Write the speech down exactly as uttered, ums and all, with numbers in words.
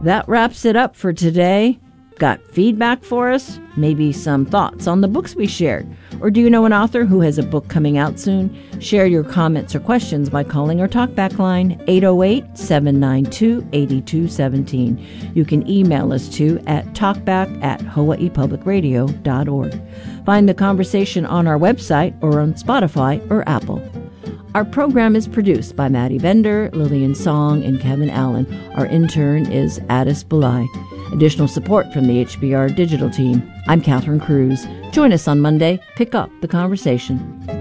That wraps it up for today. Got feedback for us? Maybe some thoughts on the books we shared? Or do you know an author who has a book coming out soon? Share your comments or questions by calling our talkback line, eight oh eight, seven nine two, eight two one seven. You can email us too at talkback at hawaii public radio dot org. Find the conversation on our website or on Spotify or Apple. Our program is produced by Maddie Bender, Lillian Song, and Kevin Allen. Our intern is Addis Bulai. Additional support from the H B R digital team. I'm Catherine Cruz. Join us on Monday. Pick up the conversation.